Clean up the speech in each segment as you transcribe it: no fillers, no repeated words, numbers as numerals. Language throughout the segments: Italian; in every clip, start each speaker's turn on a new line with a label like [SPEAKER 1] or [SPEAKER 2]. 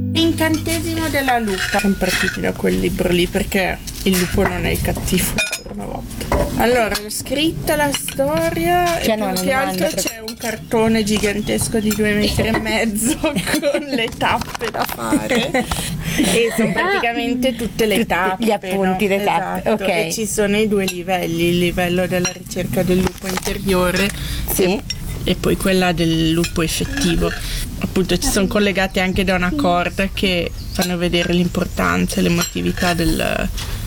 [SPEAKER 1] L'incantesimo della lupa. Siamo partiti da quel libro lì perché il lupo non è il cattivo per una volta. Allora, l'ho scritta la storia e più che altro c'è un cartone gigantesco di 2,5 metri con le tappe da fare e sono praticamente tutte le tappe,
[SPEAKER 2] gli appunti,
[SPEAKER 1] no?
[SPEAKER 2] le tappe,
[SPEAKER 1] Esatto.
[SPEAKER 2] ok.
[SPEAKER 1] E ci sono i due livelli, il livello della ricerca del lupo interiore e poi quella del lupo effettivo. Appunto ci sono collegate anche da una corda che fanno vedere l'importanza e l'emotività del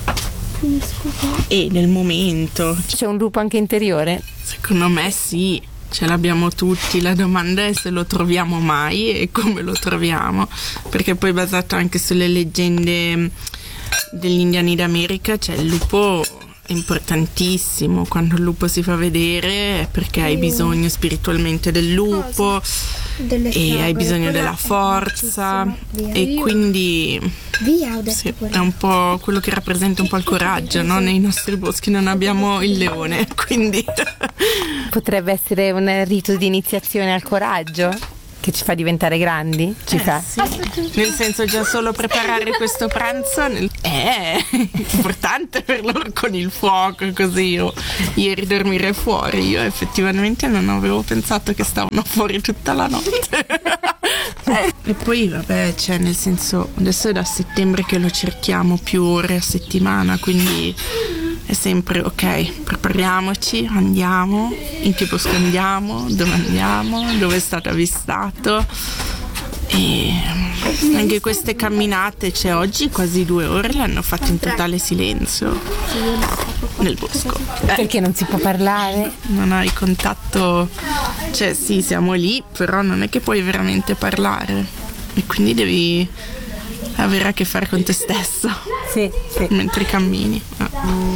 [SPEAKER 1] momento.
[SPEAKER 2] C'è un lupo anche interiore?
[SPEAKER 1] Secondo me sì, ce l'abbiamo tutti. La domanda è se lo troviamo mai e come lo troviamo, perché poi basato anche sulle leggende degli indiani d'America, cioè il lupo è importantissimo. Quando il lupo si fa vedere è perché hai bisogno spiritualmente del lupo e hai bisogno della forza e quindi sì, è un po' quello che rappresenta un po' il coraggio, no? Nei nostri boschi non abbiamo il leone, quindi
[SPEAKER 2] potrebbe essere un rito di iniziazione al coraggio che ci fa diventare grandi? Ci fa?
[SPEAKER 1] Sì. Nel senso, già solo preparare questo pranzo è importante per loro, con il fuoco, così io ieri dormire fuori, io effettivamente non avevo pensato che stavano fuori tutta la notte. E poi vabbè, cioè nel senso, adesso è da settembre che lo cerchiamo più ore a settimana, quindi è sempre ok, prepariamoci, andiamo, in che bosco andiamo, dove è stato avvistato. E anche queste camminate, cioè oggi quasi 2 ore le hanno fatte in totale silenzio nel bosco.
[SPEAKER 2] Perché non si può parlare?
[SPEAKER 1] Non hai contatto, cioè sì, siamo lì, però non è che puoi veramente parlare e quindi devi avere a che fare con te stesso
[SPEAKER 2] sì.
[SPEAKER 1] mentre cammini.